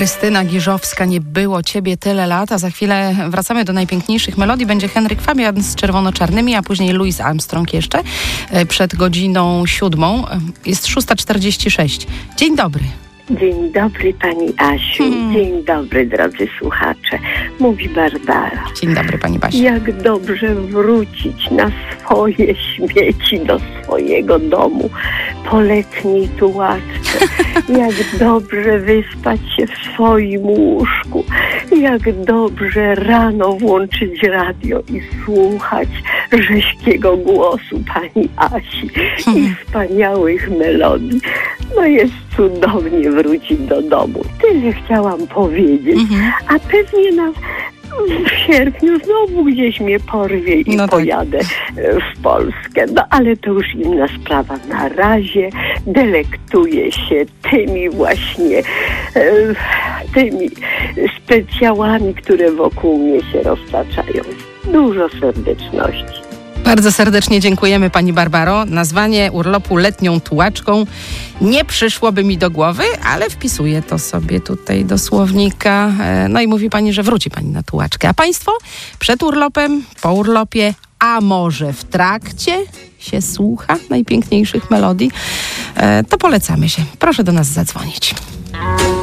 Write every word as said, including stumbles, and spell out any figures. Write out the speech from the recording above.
Krystyna Giżowska, Nie było ciebie tyle lat, a za chwilę wracamy do najpiękniejszych melodii. Będzie Henryk Fabian z Czerwono-Czarnymi, a później Louis Armstrong jeszcze przed godziną siódmą. Jest szósta czterdzieści sześć. Dzień dobry. Dzień dobry pani Asiu, hmm. Dzień dobry drodzy słuchacze, mówi Barbara. Dzień dobry pani Basiu. Jak dobrze wrócić na swoje śmieci do swojego domu po letniej tułaczce. Jak dobrze wyspać się w swoim łóżku. Jak dobrze rano włączyć radio i słuchać rześkiego głosu pani Asi hmm. i wspaniałych melodii. No jest cudownie wrócić do domu. Tyle chciałam powiedzieć. Mhm. A pewnie na, w sierpniu znowu gdzieś mnie porwie i no pojadę tak. w Polskę. No ale to już inna sprawa. Na razie delektuję się tymi właśnie e, tymi specjałami, które wokół mnie się roztaczają. Dużo serdeczności. Bardzo serdecznie dziękujemy pani Barbaro. Nazwanie urlopu letnią tułaczką nie przyszłoby mi do głowy, ale wpisuję to sobie tutaj do słownika. No i mówi pani, że wróci pani na tułaczkę. A państwo przed urlopem, po urlopie, a może w trakcie się słucha najpiękniejszych melodii, to polecamy się. Proszę do nas zadzwonić.